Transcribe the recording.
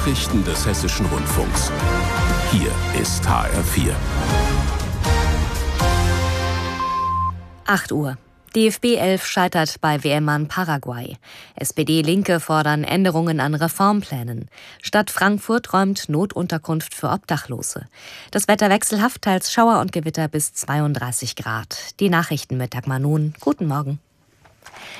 Nachrichten des Hessischen Rundfunks. Hier ist HR4. 8 Uhr. DFB 11 scheitert bei WM-Mann Paraguay. SPD-Linke fordern Änderungen an Reformplänen. Stadt Frankfurt räumt Notunterkunft für Obdachlose. Das Wetter wechselhaft, teils Schauer und Gewitter bis 32 Grad. Die Nachrichten mit Dagmar Nun. Guten Morgen.